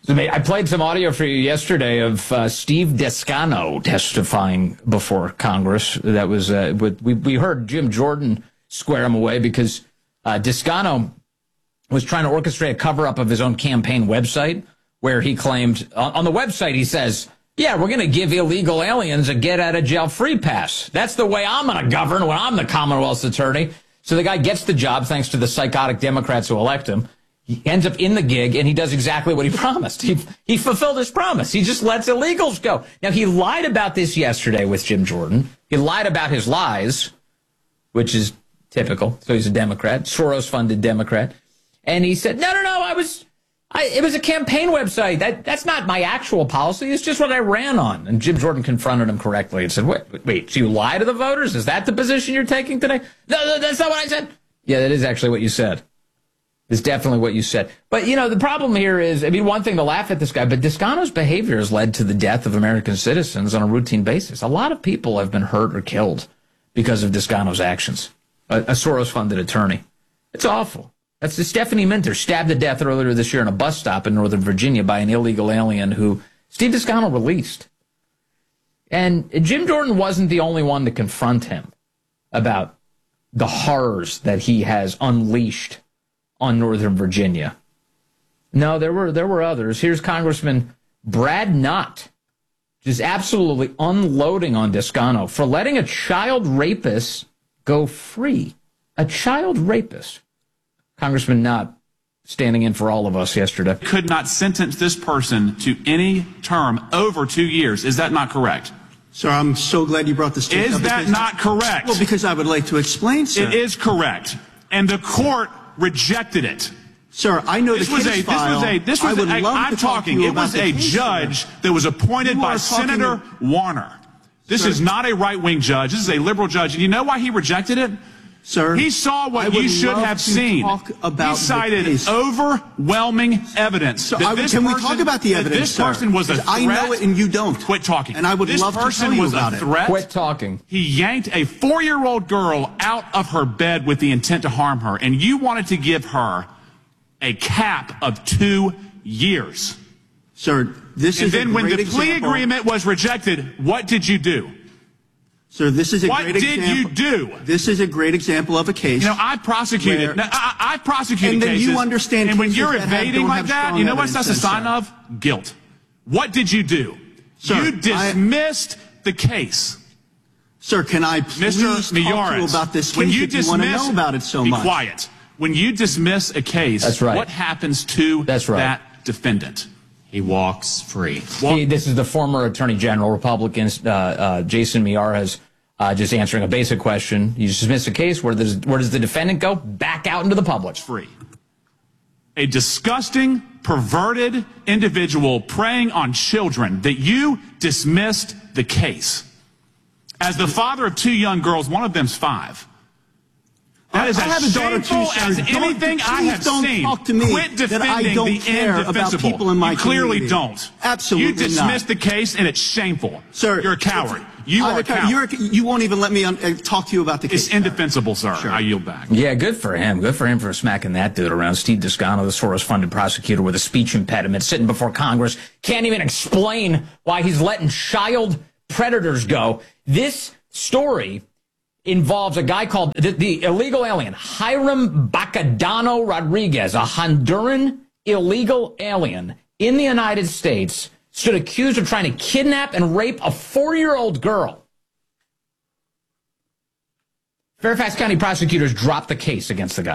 So I played some audio for you yesterday of Steve Descano testifying before Congress. That was we heard Jim Jordan square him away because Descano was trying to orchestrate a cover-up of his own campaign website where he claimed, on the website he says, yeah, we're going to give illegal aliens a get-out-of-jail-free pass. That's the way I'm going to govern when I'm the Commonwealth's attorney. So the guy gets the job thanks to the psychotic Democrats who elect him. He ends up in the gig, and he does exactly what he promised. He fulfilled his promise. He just lets illegals go. Now, he lied about this yesterday with Jim Jordan. He lied about his lies, which is typical. So he's a Democrat, Soros-funded Democrat. And he said, no, it was a campaign website. That's not my actual policy. It's just what I ran on. And Jim Jordan confronted him correctly and said, wait, so you lie to the voters? Is that the position you're taking today? No, that's not what I said. Yeah, that is actually what you said. It's definitely what you said. But, the problem here is, one thing to laugh at this guy, but Descano's behavior has led to the death of American citizens on a routine basis. A lot of people have been hurt or killed because of Descano's actions. A Soros-funded attorney. It's awful. That's Stephanie Minter, stabbed to death earlier this year in a bus stop in Northern Virginia by an illegal alien who Steve Descano released. And Jim Jordan wasn't the only one to confront him about the horrors that he has unleashed on Northern Virginia. No, there were others. Here's Congressman Brad Knott, just absolutely unloading on Descano for letting a child rapist go free. A child rapist. Congressman Knott standing in for all of us yesterday. Could not sentence this person to any term over 2 years. Is that not correct? Sir, I'm so glad you brought this to Is that not correct? Well, because I would like to explain, sir. It is correct. And the court rejected it. Sir, I know the case file. I'm talking. It was a judge that was appointed by Senator Warner. This is not a right-wing judge. This is a liberal judge. And you know why he rejected it? Sir, he saw what you should have seen. He cited overwhelming evidence. So can we talk about the evidence, this person was a threat. I know it and you don't. Quit talking. And I would love to tell you about it. Quit talking. He yanked a 4-year-old girl out of her bed with the intent to harm her, and you wanted to give her a cap of 2 years. Sir, this is a great example. And then when the plea agreement was rejected, what did you do? Sir, this is a great example. What did you do? This is a great example of a case. I've prosecuted. I've prosecuted cases. And then you understand. And when you're evading like that, you know what that's a sign of? Guilt. What did you do? Sir, you dismissed the case. Sir, can I please talk to you about this case if you want to know about it so much? Be quiet. When you dismiss a case, what happens to that defendant? He walks free. This is the former Attorney General, Republicans, Jason Miyares, just answering a basic question. You dismiss a case, where does the defendant go? Back out into the public. Free. A disgusting, perverted individual preying on children that you dismissed the case. As the father of 2 young girls, one of them's 5. That is as shameful as anything I have seen. Talk to me Quit defending the indefensible. People in my you clearly community. don't. Absolutely You dismissed the case, and it's shameful. Sir, you're a coward. You are a coward. You won't even let me talk to you about the case. It's indefensible, sir. Sure. I yield back. Yeah, good for him. Good for him for smacking that dude around. Steve Descano, the Soros-funded prosecutor with a speech impediment, sitting before Congress, can't even explain why he's letting child predators go. This story involves a guy called the illegal alien, Hiram Bacadano Rodriguez, a Honduran illegal alien in the United States, stood accused of trying to kidnap and rape a 4-year-old girl. Fairfax County prosecutors dropped the case against the guy.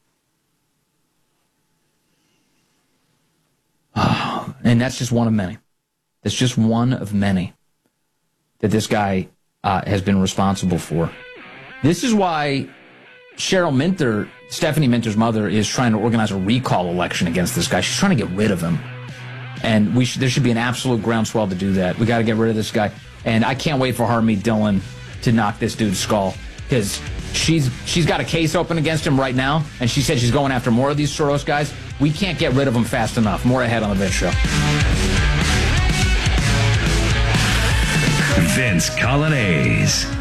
Oh, and that's just one of many. That's just one of many that this guy has been responsible for. This is why Cheryl Minter, Stephanie Minter's mother, is trying to organize a recall election against this guy. She's trying to get rid of him. And there should be an absolute groundswell to do that. We got to get rid of this guy. And I can't wait for Harmeet Dillon to knock this dude's skull, because she's got a case open against him right now, and she said she's going after more of these Soros guys. We can't get rid of them fast enough. More ahead on the Vince Show. Vince Coglianese.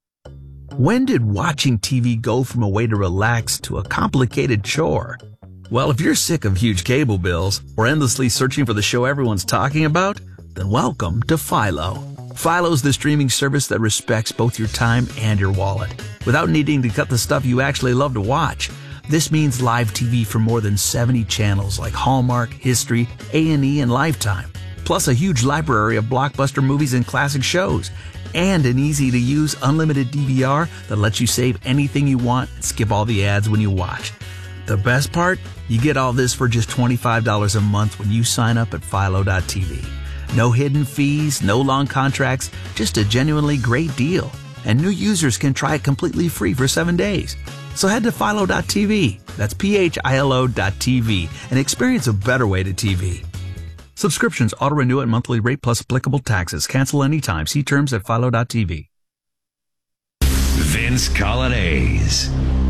When did watching TV go from a way to relax to a complicated chore? Well, if you're sick of huge cable bills or endlessly searching for the show everyone's talking about, then welcome to Philo. Philo's the streaming service that respects both your time and your wallet, without needing to cut the stuff you actually love to watch. This means live TV for more than 70 channels like Hallmark, History, A&E, and Lifetime, plus a huge library of blockbuster movies and classic shows, and an easy-to-use unlimited DVR that lets you save anything you want and skip all the ads when you watch. The best part? You get all this for just $25 a month when you sign up at Philo.tv. No hidden fees, no long contracts, just a genuinely great deal. And new users can try it completely free for 7 days. So head to Philo.tv, that's PHILO.tv, and experience a better way to TV. Subscriptions auto-renew at monthly rate plus applicable taxes. Cancel anytime. See terms at Philo.tv. Vince Coglianese.